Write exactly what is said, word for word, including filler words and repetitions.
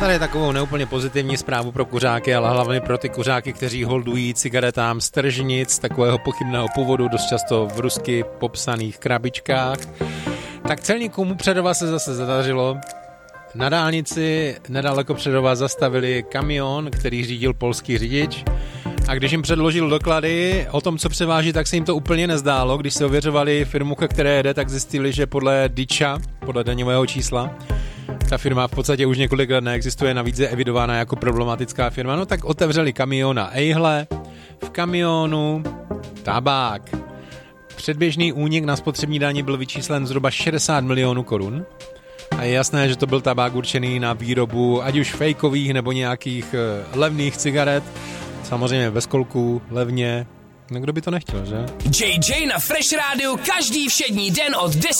tady takovou neúplně pozitivní zprávu pro kuřáky, ale hlavně pro ty kuřáky, kteří holdují cigaretám z tržnic takového pochybného původu, dost často v rusky popsaných krabičkách. Tak celníkům Přerova se zase zadařilo. Na dálnici nedaleko Přerova zastavili kamion, který řídil polský řidič. A když jim předložil doklady o tom, co převáží, tak se jim to úplně nezdálo. Když se ověřovali firmu, které jede, tak zjistili, že podle DIČa, podle daňového čísla, ta firma v podstatě už několik let neexistuje, navíc je evidována jako problematická firma. No tak otevřeli kamion a ejhle, v kamionu tabák. Předběžný únik na spotřební dani byl vyčíslen zhruba šedesát milionů korun. A je jasné, že to byl tabák určený na výrobu ať už fejkových nebo nějakých levných cigaret. Samozřejmě bez kolků, levně. No kdo by to nechtěl, že? J J na Fresh Rádiu každý všední den od deseti